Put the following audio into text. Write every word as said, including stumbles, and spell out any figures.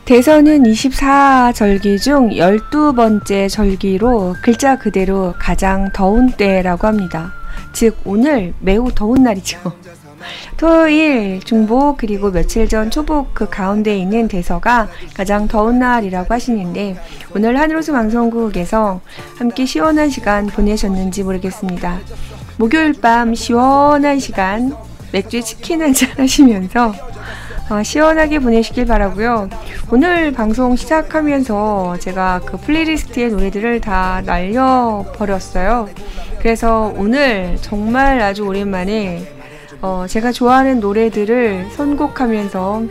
대선은 이십사 절기 중 열두 번째 절기로 글자 그대로 가장 더운 때라고 합니다. 즉 오늘 매우 더운 날이죠. 토요일 중복 그리고 며칠 전 초복 그 가운데 있는 대서가 가장 더운 날이라고 하시는데 오늘 하늘호수 방송국에서 함께 시원한 시간 보내셨는지 모르겠습니다. 목요일 밤 시원한 시간 맥주에 치킨 한잔 하시면서 어, 시원하게 보내시길 바라고요. 오늘 방송 시작하면서 제가 그 플레이리스트의 노래들을 다 날려버렸어요. 그래서 오늘 정말 아주 오랜만에 어, 제가 좋아하는 노래들을 선곡하면서